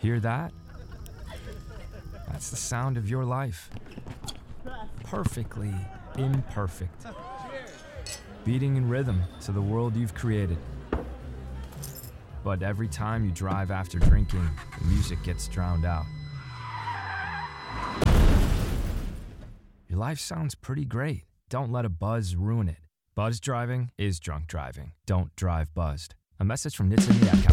Hear that? That's the sound of your life. Perfectly imperfect. Beating in rhythm to the world you've created. But every time you drive after drinking, the music gets drowned out. Your life sounds pretty great. Don't let a buzz ruin it. Buzz driving is drunk driving. Don't drive buzzed. A message from Nits in the Ad Council.